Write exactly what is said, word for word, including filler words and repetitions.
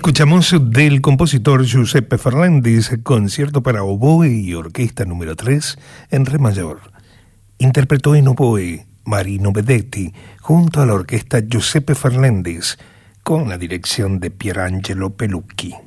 Escuchamos del compositor Giuseppe Fernández, concierto para oboe y orquesta número tres en re mayor. Interpretó en oboe Marino Bedetti junto a la orquesta Giuseppe Fernández con la dirección de Pierangelo Pelucchi.